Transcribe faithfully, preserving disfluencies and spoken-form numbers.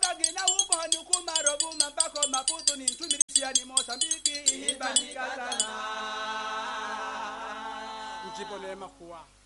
bangi na uko hanukuma robu mambako maputo ni ntumilisia ni Mozambiki ibandika sana. Njibone makuwa